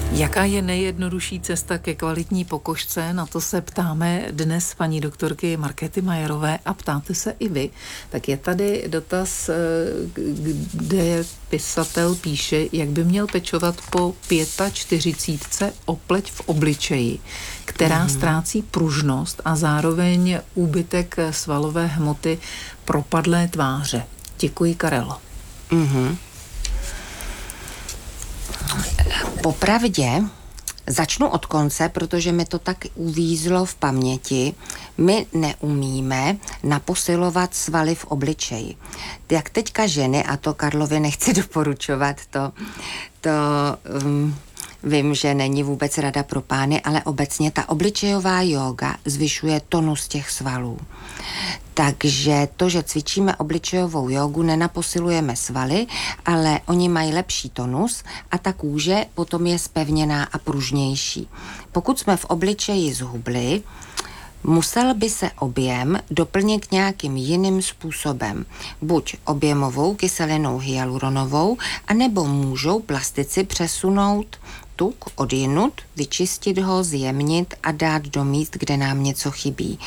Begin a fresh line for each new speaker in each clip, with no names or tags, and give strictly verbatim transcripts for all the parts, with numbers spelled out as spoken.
Jaká je nejjednodušší cesta ke kvalitní pokožce? Na to se ptáme dnes paní doktorky Markéty Majerové a ptáte se i vy. Tak je tady dotaz, kde pisatel píše, jak by měl pečovat po čtyřicítce o pleť v obličeji, která mm. ztrácí pružnost a zároveň úbytek svalové hmoty propadlé tváře. Děkuji, Karelo.
Mhm. Popravdě začnu od konce, protože mi to tak uvízlo v paměti. My neumíme naposilovat svaly v obličeji. Jak teďka ženy, a to Karlovi nechci doporučovat, to, to um, vím, že není vůbec rada pro pány, ale obecně ta obličejová jóga zvyšuje tonus těch svalů. Takže to, že cvičíme obličejovou jógu, nenaposilujeme svaly, ale oni mají lepší tonus a ta kůže potom je zpevněná a pružnější. Pokud jsme v obličeji zhubli, musel by se objem doplnit nějakým jiným způsobem. Buď objemovou kyselinou hyaluronovou, anebo můžou plastici přesunout tuk odjinud, vyčistit ho, zjemnit a dát do míst, kde nám něco chybí.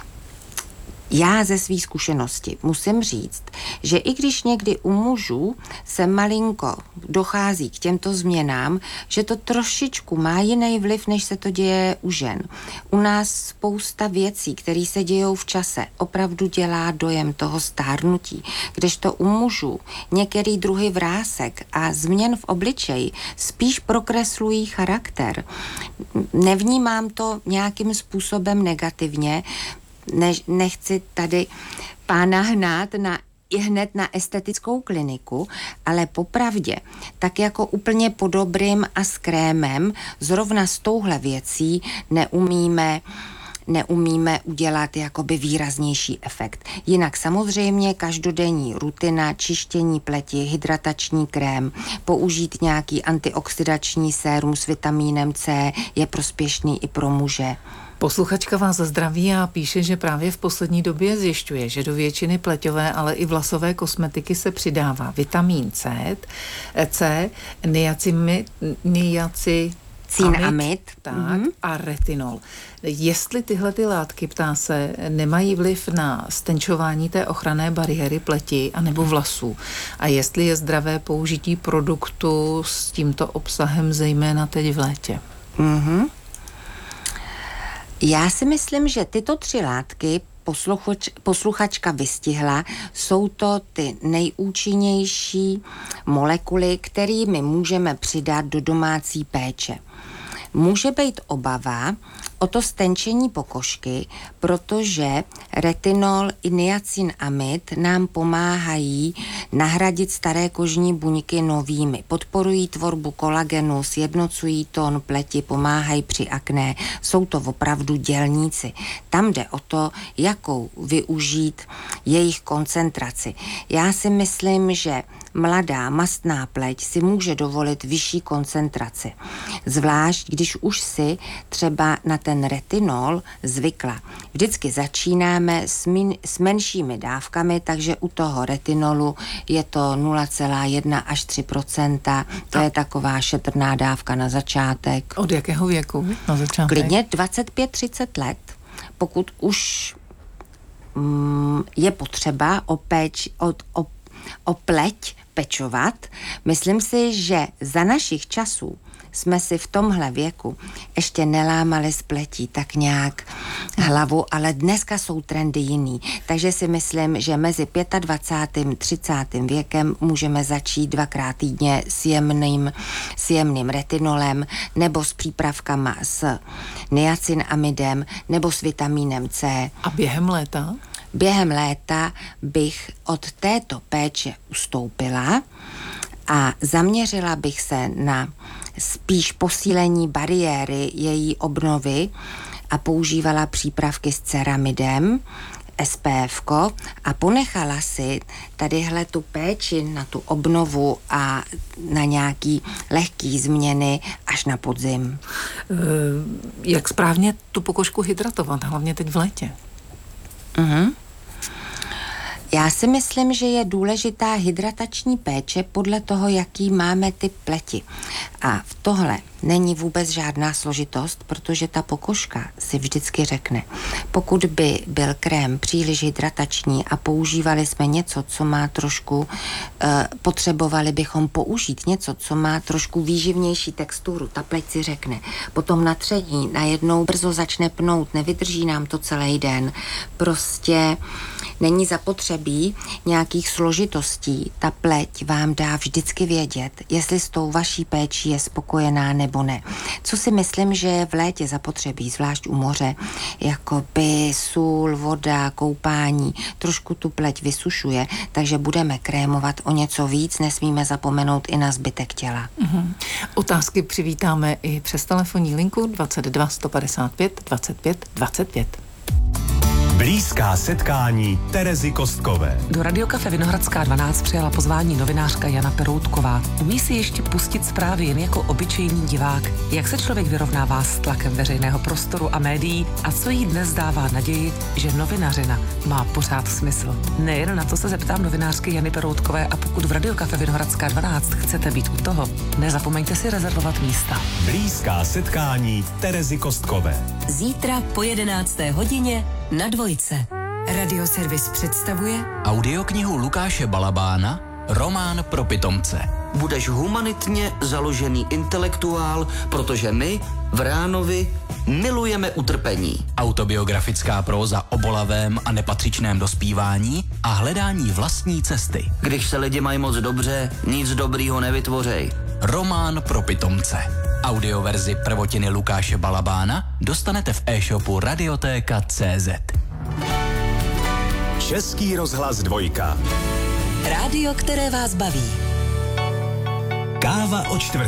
Já ze svý zkušenosti musím říct, že i když někdy u mužů se malinko dochází k těmto změnám, že to trošičku má jiný vliv, než se to děje u žen. U nás spousta věcí, které se dějou v čase, opravdu dělá dojem toho stárnutí, kdežto u mužů některý druhy vrásek a změn v obličeji spíš prokreslují charakter. Nevnímám to nějakým způsobem negativně, Ne, nechci tady pána hnát na, i hned na estetickou kliniku, ale popravdě, tak jako úplně po dobrým a s krémem, zrovna s touhle věcí neumíme neumíme udělat jakoby výraznější efekt. Jinak samozřejmě každodenní rutina, čištění pleti, hydratační krém, použít nějaký antioxidační sérum s vitamínem C je prospěšný i pro muže.
Posluchačka vás zdraví a píše, že právě v poslední době zjišťuje, že do většiny pleťové, ale i vlasové kosmetiky se přidává vitamín C, C niacimid, niaci
Cinamid
tak, mm-hmm. a retinol. Jestli tyhle ty látky, ptá se, nemají vliv na stenčování té ochranné bariéry pleti anebo vlasů a jestli je zdravé použití produktu s tímto obsahem, zejména teď v létě.
Mm-hmm. Já si myslím, že tyto tři látky posluchač, posluchačka vystihla, jsou to ty nejúčinnější molekuly, kterými můžeme přidat do domácí péče. Může být obava o to stenčení pokožky, protože retinol i niacinamid nám pomáhají nahradit staré kožní buňky novými. Podporují tvorbu kolagenu, sjednocují tón pleti, pomáhají při akné. Jsou to opravdu dělníci. Tam jde o to, jakou využít jejich koncentraci. Já si myslím, že mladá mastná pleť si může dovolit vyšší koncentraci. Zvlášť, když už si třeba na ten retinol zvykla. Vždycky začínáme s, min, s menšími dávkami, takže u toho retinolu je to nula celá jedna až tři procenta. To je taková šetrná dávka na začátek.
Od jakého věku na začátek?
Klidně dvacet pět třicet let. Pokud už mm, je potřeba o, péč, o, o, o pleť pečovat, myslím si, že za našich časů jsme si v tomhle věku ještě nelámali z pletí tak nějak hlavu, ale dneska jsou trendy jiný. Takže si myslím, že mezi dvacátým pátým třicátým věkem můžeme začít dvakrát týdně s jemným, s jemným retinolem nebo s přípravkama s niacinamidem nebo s vitamínem C.
A během léta?
Během léta bych od této péče ustoupila a zaměřila bych se na spíš posílení bariéry její obnovy a používala přípravky s ceramidem, S P F ko, a ponechala si tadyhle tu péči na tu obnovu a na nějaký lehký změny až na podzim.
Jak správně tu pokožku hydratovat, hlavně teď v létě?
Mhm. Já si myslím, že je důležitá hydratační péče podle toho, jaký máme typ pleti. A v tohle není vůbec žádná složitost, protože ta pokožka si vždycky řekne, pokud by byl krém příliš hydratační a používali jsme něco, co má trošku, eh, potřebovali bychom použít něco, co má trošku výživnější texturu, ta pleť si řekne. Potom na tření najednou brzo začne pnout, nevydrží nám to celý den. Prostě není zapotřebí nějakých složitostí. Ta pleť vám dá vždycky vědět, jestli s tou vaší péčí je spokojená nebo ne. Co si myslím, že je v létě zapotřebí, zvlášť u moře, jakoby sůl, voda, koupání, trošku tu pleť vysušuje, takže budeme krémovat o něco víc, nesmíme zapomenout i na zbytek těla.
Mm-hmm. Otázky přivítáme i přes telefonní linku dvacet dva sto padesát pět dvacet pět dvacet pět.
Blízká setkání Terezy Kostkové.
Do Radiokafe Vinohradská dvanáct přijala pozvání novinářka Jana Peroutková. Umí si ještě pustit zprávy jen jako obyčejný divák? Jak se člověk vyrovnává s tlakem veřejného prostoru a médií a co jí dnes dává naději, že novinařina má pořád smysl? Nejen na to se zeptám novinářky Jany Peroutkové a pokud v Radiokafe Vinohradská dvanáct chcete být u toho, nezapomeňte si rezervovat místa.
Blízká setkání Terezy Kostkové.
Zítra po jedenácté hodině na Dvojce. Radioservis představuje
audioknihu Lukáše Balabána Román pro pitomce.
Budeš humanitně založený intelektuál, protože my v Ránovi milujeme utrpení.
Autobiografická próza o bolavém a nepatřičném dospívání a hledání vlastní cesty.
Když se lidi mají moc dobře, nic dobrýho nevytvořej.
Román pro pitomce. Audioverzi prvotiny Lukáše Balabána dostanete v e-shopu radiotéka tečka cé zet.
Český rozhlas dvojka.
rádio, které vás baví.
Káva o čtvrt.